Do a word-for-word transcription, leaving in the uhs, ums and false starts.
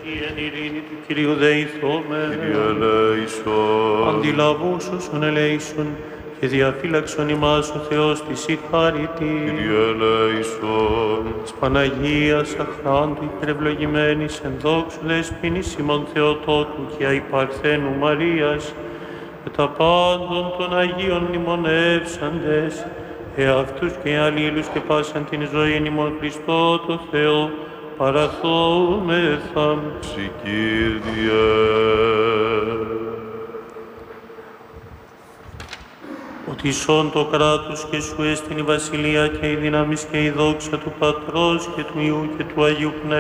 εν ειρήνη του Κυρίου δεηθώμεν. Κύριε ελέησον. Αντιλαβούς όσων ελέησον και διαφύλαξον ημάς ο Θεός της η χάριτη. Κύριε ελέησον. Της Παναγίας αχράντου υπερευλογημένης εν δόξου δεσποίνης ημών Θεοτόκου και αϊπαρθένου Μαρίας και τα πάντων των Αγίων μνημονεύσαντες εαυτούς και αλλήλους και πάσαν την ζωήν ημών Χριστό το Θεό παραθόμεθα. Συ Κύριε. Ότι σών το κράτος και σου έστειν η βασιλεία και η δύναμις και η δόξα του Πατρός και του Υιού και του Αγίου Πνεύματος